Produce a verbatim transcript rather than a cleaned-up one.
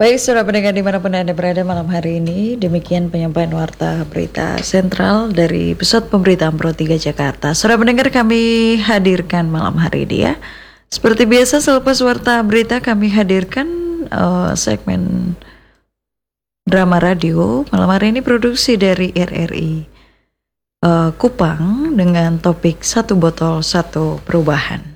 Baik, saudara pendengar dimanapun Anda berada malam hari ini, demikian penyampaian warta berita sentral dari Pusat Pemberitaan Pro tiga Jakarta. Saudara pendengar, kami hadirkan malam hari ini ya. Seperti biasa selepas warta berita kami hadirkan uh, segmen drama radio. Malam hari ini produksi dari R R I uh, Kupang dengan topik satu botol satu perubahan.